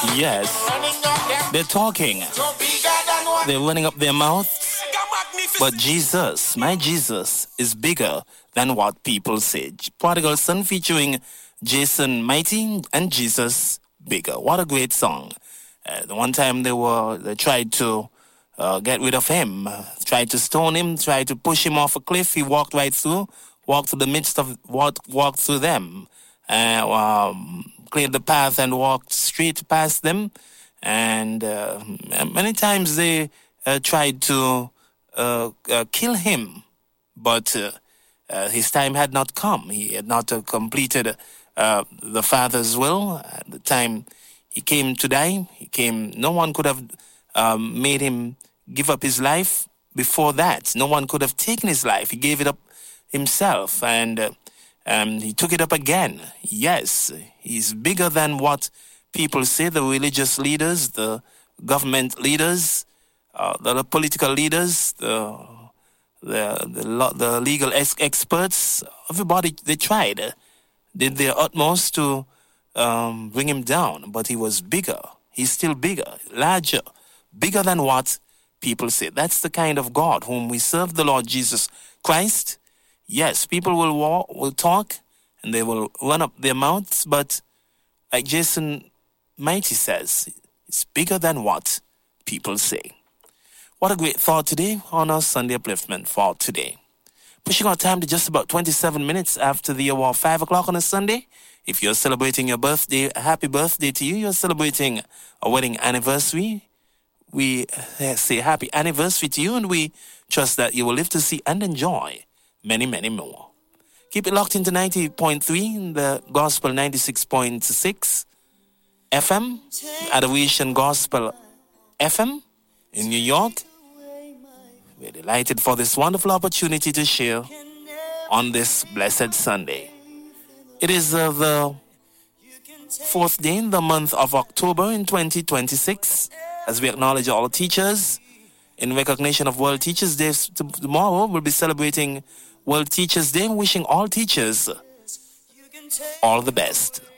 Yes, they're talking. They're running up their mouths. But Jesus, my Jesus, is bigger than what people say. Prodigal Son featuring Jason Mighty and Jesus Bigger. What a great song. The one time they tried to get rid of him, tried to stone him, tried to push him off a cliff. He walked right through, walked through the midst of, walked through them, cleared the path and walked straight past them. And many times they tried to kill him, but his time had not come. He had not completed the Father's will. At the time he came to die, no one could have made him give up his life before that. No one could have taken his life. He gave it up himself, and he took it up again. Yes, he's bigger than what people say, the religious leaders, the government leaders, the political leaders, the legal experts. Everybody, they tried, did their utmost to bring him down, but he was bigger. He's still bigger, larger, bigger than what people say. That's the kind of God whom we serve, the Lord Jesus Christ. Yes, people will talk and they will run up their mouths, but like Jason Mighty says, it's bigger than what people say. What a great thought today on our Sunday upliftment for today. Pushing our time to just about 27 minutes after the hour of 5 o'clock on a Sunday. If you're celebrating your birthday, a happy birthday to you. You're celebrating a wedding anniversary. We say happy anniversary to you, and we trust that you will live to see and enjoy many, many more. Keep it locked into 90.3 in the Gospel 96.6 FM, Adoration Gospel FM in New York. We're delighted for this wonderful opportunity to share on this blessed Sunday. It is the fourth day in the month of October in 2026, as we acknowledge all teachers in recognition of World Teachers Day. Tomorrow we'll be celebrating World Teachers Day, wishing all teachers all the best.